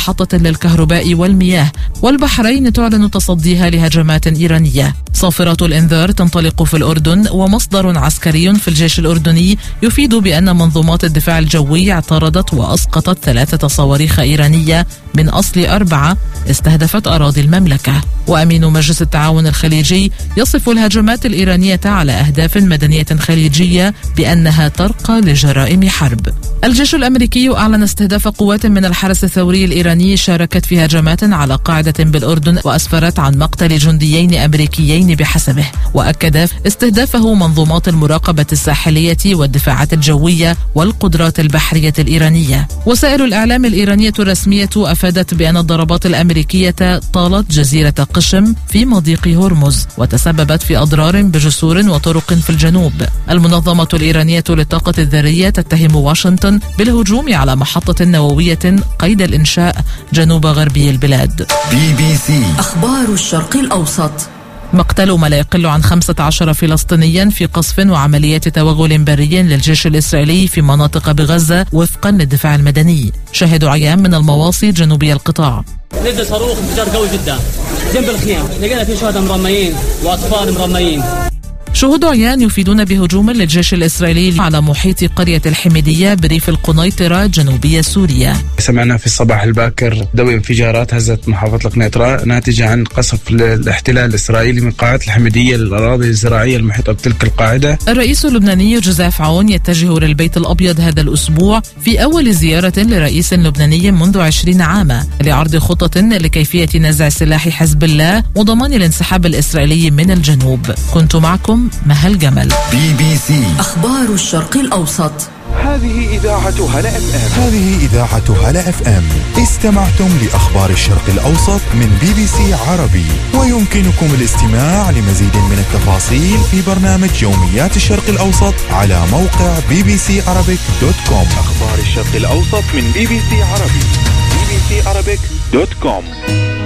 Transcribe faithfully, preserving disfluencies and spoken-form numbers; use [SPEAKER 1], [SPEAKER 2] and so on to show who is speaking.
[SPEAKER 1] محطة للكهرباء والمياه، والبحرين تعلن تصديها لهجمات إيرانية. صافرات الإنذار تنطلق في الأردن، ومصدر عسكري في الجيش الأردني يفيد بأن منظومات الدفاع الجوي اعترضت وأسقطت ثلاثة صواريخ إيرانية من أصل أربعة استهدفت أراضي المملكة. وأمين مجلس التعاون الخليجي يصف الهجمات الإيرانية على أهداف مدنية خليجية بأنها ترقى لجرائم حرب. الجيش الأمريكي أعلن استهداف قوات من الحرس الثوري الإيراني شاركت في هجمات على قاعدة بالأردن، وأسفرت عن مقتل جنديين أمريكيين بحسبه. وأكد استهدافه منظومات المراقبة الساحلية والدفاعات الجوية والقدرات البحرية الإيرانية. وسائل الإعلام الإيرانية الرسمية أفادت بأن الضربات الأمريكية طالت جزيرة قشم في مضيق هرمز، وتسببت في أضرار بجسور وطرق في الجنوب. المنظمة الإيرانية للطاقة الذرية تتهم واشنطن بالهجوم على محطة نووية قيد الإنشاء جنوب غربي البلاد.
[SPEAKER 2] بي بي سي
[SPEAKER 3] أخبار الشرق الأوسط.
[SPEAKER 1] مقتل ما لا يقل عن خمسة عشر فلسطينيا في قصف وعمليات توغل بري للجيش الإسرائيلي في مناطق بغزة وفقا للدفاع المدني. شاهدوا عيان من المواصي جنوبي القطاع.
[SPEAKER 4] نزل صاروخ انفجار قوي جدا جنب الخيام، لقينا في شهداء مرميين وأطفال مرميين.
[SPEAKER 1] شهود عيان يفيدون بهجوم للجيش الإسرائيلي على محيط قرية الحميدية بريف القنيطرة جنوبية سوريا.
[SPEAKER 5] سمعنا في الصباح الباكر دوي انفجارات هزت محافظة القنيطرة ناتجة عن قصف الاحتلال الإسرائيلي من قاعدة الحميدية للأراضي الزراعية المحيطة بتلك القاعدة.
[SPEAKER 1] الرئيس اللبناني جوزيف عون يتجه للبيت الأبيض هذا الأسبوع في أول زيارة لرئيس لبناني منذ عشرين عاما لعرض خطط لكيفية نزع سلاح حزب الله وضمان الانسحاب الإسرائيلي من الجنوب. كنت معكم مهل جمل.
[SPEAKER 2] بي بي سي
[SPEAKER 3] أخبار الشرق الأوسط.
[SPEAKER 6] هذه إذاعة هلا اف ام.
[SPEAKER 7] هذه إذاعة هلا اف ام. استمعتم لأخبار الشرق الأوسط من بي بي سي عربي، ويمكنكم الاستماع لمزيد من التفاصيل في برنامج يوميات الشرق الأوسط على موقع بي بي سي عربيك دوت كوم.
[SPEAKER 6] أخبار الشرق الأوسط من بي بي سي عربي. بي بي سي عربيك دوت كوم.